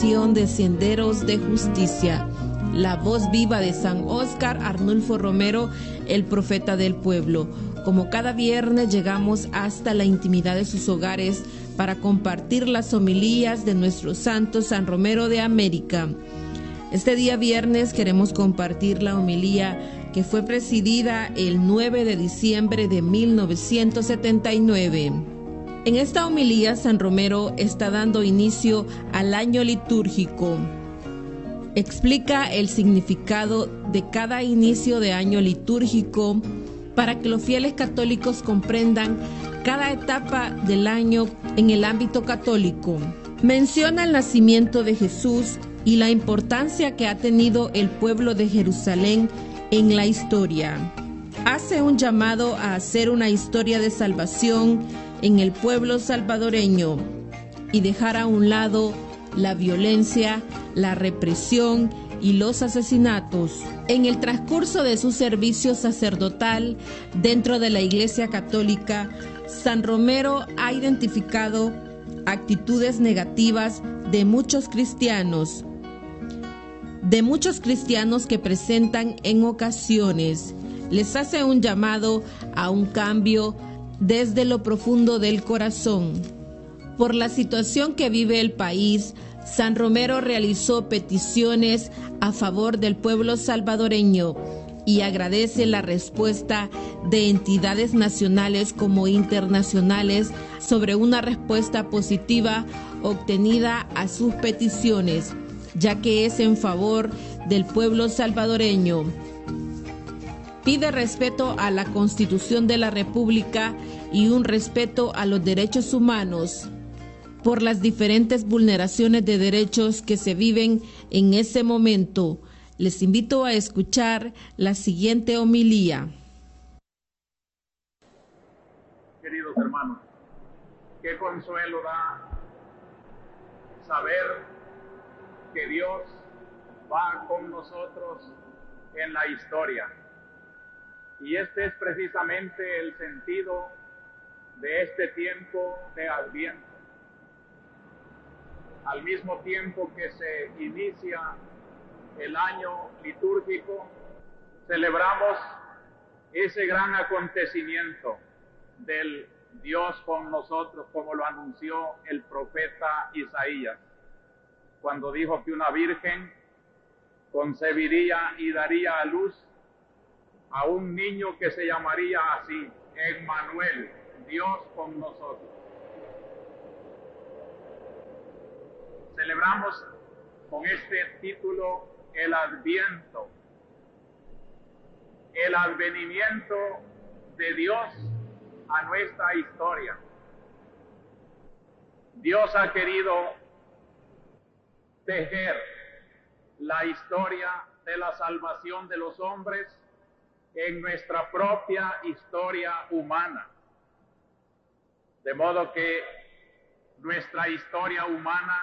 emisión de Senderos de Justicia, la voz viva de San Óscar Arnulfo Romero, el profeta del pueblo. Como cada viernes llegamos hasta la intimidad de sus hogares para compartir las homilías de nuestro santo San Romero de América. Este día viernes queremos compartir la homilía que fue presidida el 9 de diciembre de 1979. En esta homilía, San Romero está dando inicio al año litúrgico. Explica el significado de cada inicio de año litúrgico para que los fieles católicos comprendan cada etapa del año en el ámbito católico. Menciona el nacimiento de Jesús y la importancia que ha tenido el pueblo de Jerusalén en la historia. Hace un llamado a hacer una historia de salvación en el pueblo salvadoreño y dejar a un lado la violencia, la represión y los asesinatos. En el transcurso de su servicio sacerdotal dentro de la Iglesia Católica, San Romero ha identificado actitudes negativas de muchos cristianos que presentan en ocasiones. Les hace un llamado a un cambio desde lo profundo del corazón. Por la situación que vive el país, San Romero realizó peticiones a favor del pueblo salvadoreño y agradece la respuesta de entidades nacionales como internacionales sobre una respuesta positiva obtenida a sus peticiones, ya que es en favor del pueblo salvadoreño. Pide respeto a la Constitución de la República y un respeto a los derechos humanos por las diferentes vulneraciones de derechos que se viven en ese momento. Les invito a escuchar la siguiente homilía. Queridos hermanos, qué consuelo da saber que Dios va con nosotros en la historia. Y este es precisamente el sentido de este tiempo de Adviento. Al mismo tiempo que se inicia el año litúrgico, celebramos ese gran acontecimiento del Dios con nosotros, como lo anunció el profeta Isaías, cuando dijo que una virgen concebiría y daría a luz a un niño que se llamaría así, Emmanuel, Dios con nosotros. Celebramos con este título el Adviento, el advenimiento de Dios a nuestra historia. Dios ha querido tejer la historia de la salvación de los hombres en nuestra propia historia humana. De modo que nuestra historia humana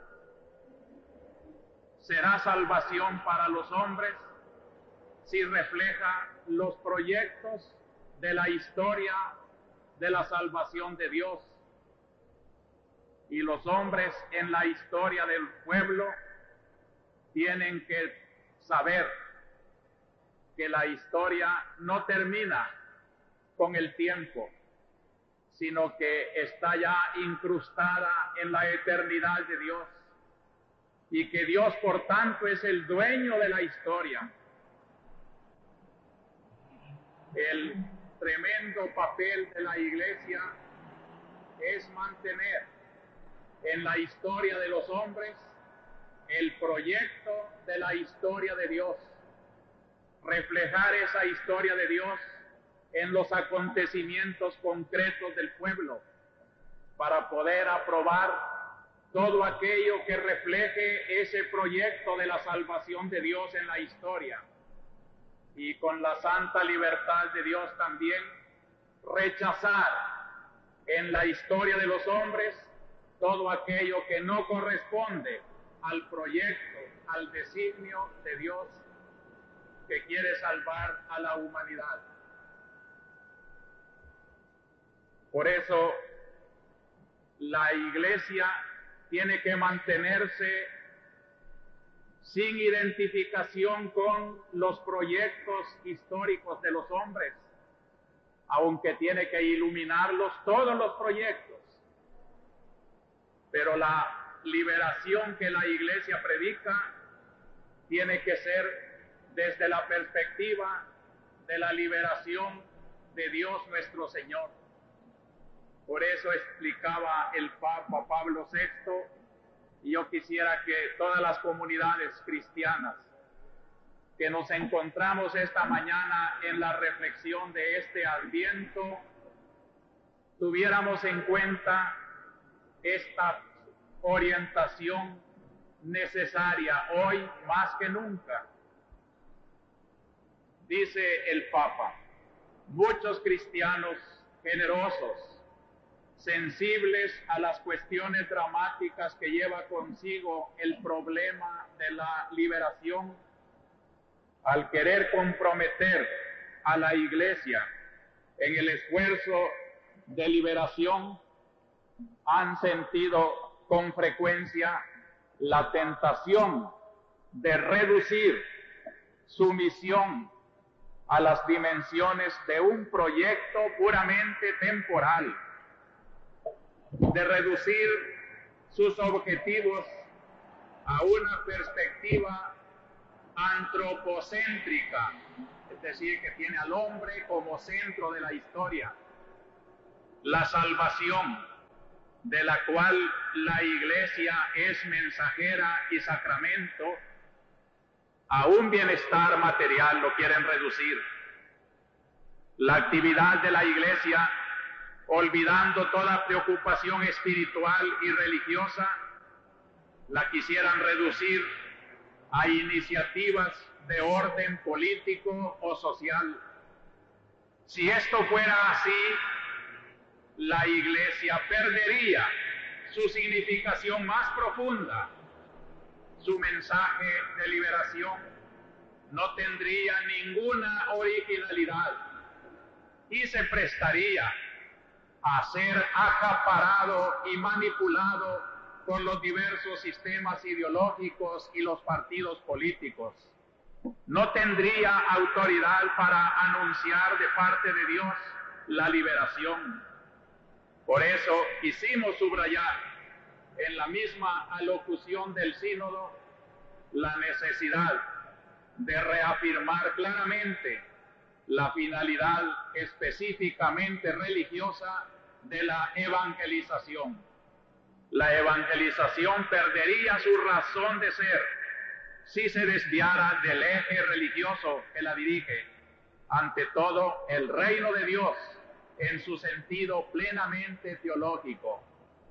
será salvación para los hombres si refleja los proyectos de la historia de la salvación de Dios. Y los hombres en la historia del pueblo tienen que saber que la historia no termina con el tiempo, sino que está ya incrustada en la eternidad de Dios, y que Dios, por tanto, es el dueño de la historia. El tremendo papel de la Iglesia es mantener en la historia de los hombres el proyecto de la historia de Dios, reflejar esa historia de Dios en los acontecimientos concretos del pueblo, para poder aprobar todo aquello que refleje ese proyecto de la salvación de Dios en la historia, y con la santa libertad de Dios también rechazar en la historia de los hombres todo aquello que no corresponde al proyecto, al designio de Dios que quiere salvar a la humanidad. Por eso la Iglesia tiene que mantenerse sin identificación con los proyectos históricos de los hombres, aunque tiene que iluminarlos todos los proyectos. Pero la liberación que la Iglesia predica tiene que ser desde la perspectiva de la liberación de Dios nuestro Señor. Por eso explicaba el Papa Pablo VI, y yo quisiera que todas las comunidades cristianas que nos encontramos esta mañana en la reflexión de este Adviento, tuviéramos en cuenta esta orientación necesaria hoy más que nunca. Dice el Papa, muchos cristianos generosos, sensibles a las cuestiones dramáticas que lleva consigo el problema de la liberación, al querer comprometer a la Iglesia en el esfuerzo de liberación, han sentido con frecuencia la tentación de reducir su misión a las dimensiones de un proyecto puramente temporal, de reducir sus objetivos a una perspectiva antropocéntrica, es decir, que tiene al hombre como centro de la historia. La salvación, de la cual la Iglesia es mensajera y sacramento, a un bienestar material lo quieren reducir. La actividad de la Iglesia, olvidando toda preocupación espiritual y religiosa, la quisieran reducir a iniciativas de orden político o social. Si esto fuera así, la Iglesia perdería su significación más profunda. Su mensaje de liberación no tendría ninguna originalidad y se prestaría a ser acaparado y manipulado por los diversos sistemas ideológicos y los partidos políticos. No tendría autoridad para anunciar de parte de Dios la liberación. Por eso quisimos subrayar en la misma alocución del sínodo la necesidad de reafirmar claramente la finalidad específicamente religiosa de la evangelización. La evangelización perdería su razón de ser si se desviara del eje religioso que la dirige, ante todo el reino de Dios en su sentido plenamente teológico.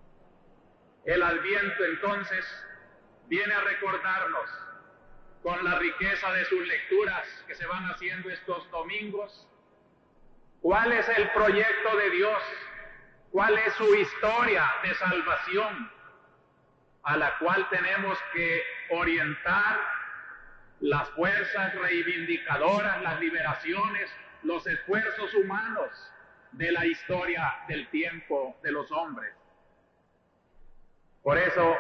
El Adviento entonces viene a recordarnos, con la riqueza de sus lecturas que se van haciendo estos domingos, cuál es el proyecto de Dios, cuál es su historia de salvación, a la cual tenemos que orientar las fuerzas reivindicadoras, las liberaciones, los esfuerzos humanos de la historia del tiempo de los hombres. Por eso,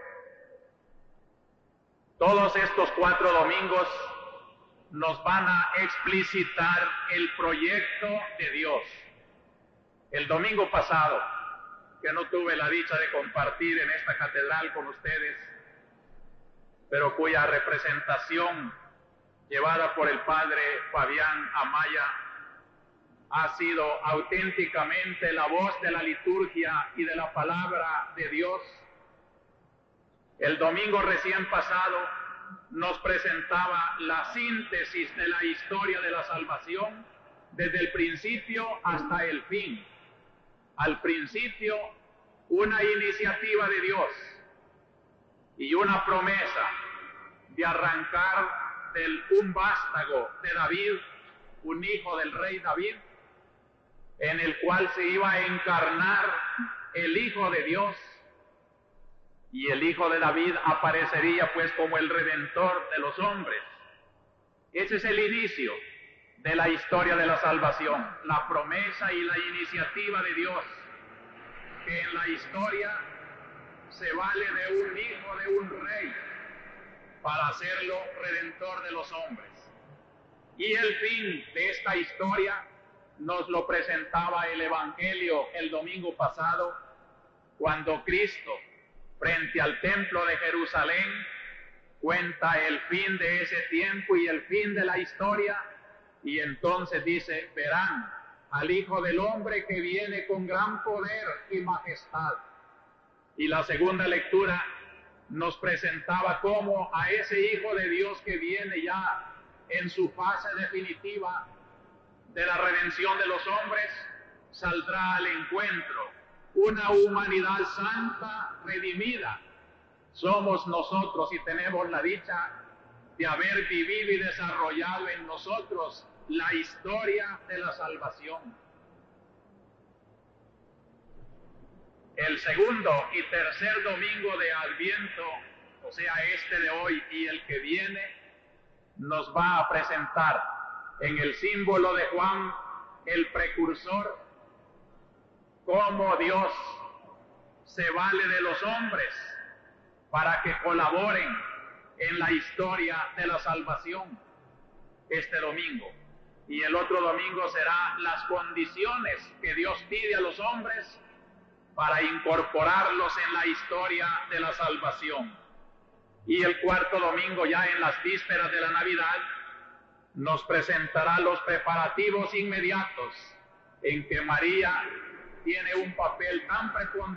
todos estos 4 domingos nos van a explicitar el proyecto de Dios. El domingo pasado, que no tuve la dicha de compartir en esta catedral con ustedes, pero cuya representación llevada por el padre Fabián Amaya ha sido auténticamente la voz de la liturgia y de la palabra de Dios. El domingo recién pasado nos presentaba la síntesis de la historia de la salvación desde el principio hasta el fin. Al principio, una iniciativa de Dios y una promesa de arrancar un vástago de David, un hijo del rey David, en el cual se iba a encarnar el Hijo de Dios, y el Hijo de David aparecería pues como el Redentor de los hombres. Ese es el inicio de la historia de la salvación, la promesa y la iniciativa de Dios, que en la historia se vale de un hijo de un rey, para hacerlo redentor de los hombres. Y el fin de esta historia nos lo presentaba el Evangelio el domingo pasado, cuando Cristo, frente al templo de Jerusalén, cuenta el fin de ese tiempo y el fin de la historia, y entonces dice: verán al Hijo del Hombre que viene con gran poder y majestad. Y la segunda lectura nos presentaba cómo a ese Hijo de Dios que viene ya en su fase definitiva de la redención de los hombres, saldrá al encuentro una humanidad santa, redimida. Somos nosotros y tenemos la dicha de haber vivido y desarrollado en nosotros la historia de la salvación. El segundo y tercer domingo de Adviento, o sea, este de hoy y el que viene, nos va a presentar en el símbolo de Juan, el precursor, cómo Dios se vale de los hombres para que colaboren en la historia de la salvación este domingo. Y el otro domingo será las condiciones que Dios pide a los hombres para incorporarlos en la historia de la salvación. Y el cuarto domingo, ya en las vísperas de la Navidad, nos presentará los preparativos inmediatos en que María tiene un papel tan preponderante